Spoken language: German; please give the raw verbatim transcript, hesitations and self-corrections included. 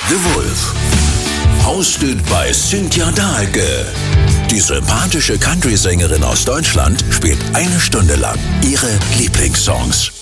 The Wolf. Hosted by Cynthia Dahlke. Die sympathische Country-Sängerin aus Deutschland spielt eine Stunde lang ihre Lieblingssongs.